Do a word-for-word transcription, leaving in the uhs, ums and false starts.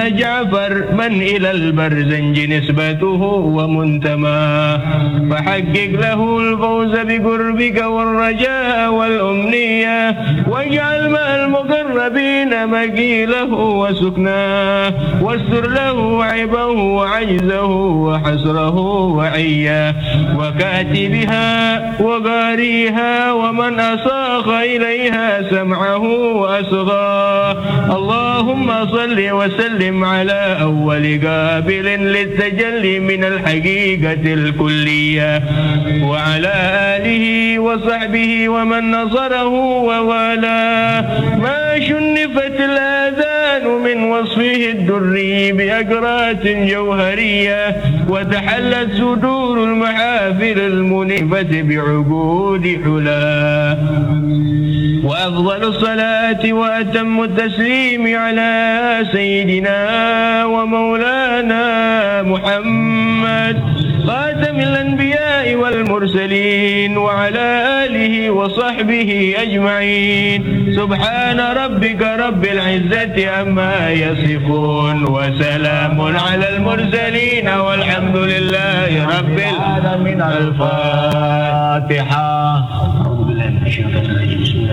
جعفر من إلى البرزنج نسبته ومنتمى، فحقق له الفوز بقربك والرجاء والأمنية، واجعل مع المقربين مقيله وسكناه، واستر له عيبه وعجزه وحسره وعياه، وكاتبها وقاريها ومن أصاخ إليها سمعه وأصغاه. اللهم صل وسلم على أول قابل للتجلي من الحقيقة الكلية، وعلى آله وصحبه ومن نصره ووالاه. ما شنفت الآذان من وصفه الدري بأقرات جوهرية، وتحلت صدور المحافل المنيفة بعقود حلا. وأفضل الصلاة وأتم التسليم على سيدنا ومولانا محمد خاتم الأنبياء والمرسلين، وعلى آله وصحبه أجمعين. سبحان ربك رب العزة عما يصفون، وسلام على المرسلين، والحمد لله رب العالمين. الفاتحة.